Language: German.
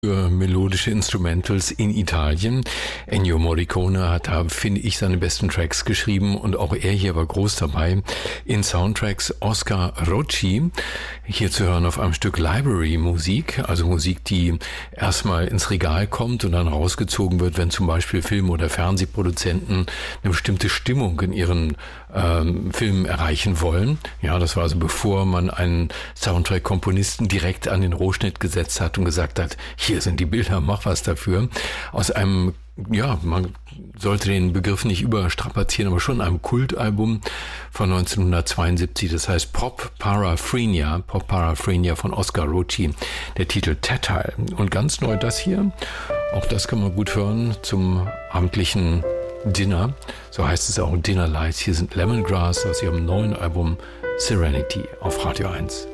Für melodische Instrumentals in Italien. Ennio Morricone hat da, finde ich, seine besten Tracks geschrieben und auch er hier war groß dabei. In Soundtracks Oscar Rocci, hier zu hören auf einem Stück Library-Musik, also Musik, die erstmal ins Regal kommt und dann rausgezogen wird, wenn zum Beispiel Film- oder Fernsehproduzenten eine bestimmte Stimmung in ihren Filmen erreichen wollen. Ja, das war also bevor man einen Soundtrack-Komponisten direkt an den Rohschnitt gesetzt hat und gesagt hat, hier sind die Bilder, mach was dafür. Aus einem, ja, man sollte den Begriff nicht überstrapazieren, aber schon einem Kultalbum von 1972, das heißt Pop Paraphrenia von Oscar Rocci, der Titel Tattile. Und ganz neu das hier, auch das kann man gut hören zum abendlichen Dinner, so heißt es auch, Dinner Lights. Hier sind Lemongrass aus ihrem neuen Album Serenity auf Radio 1.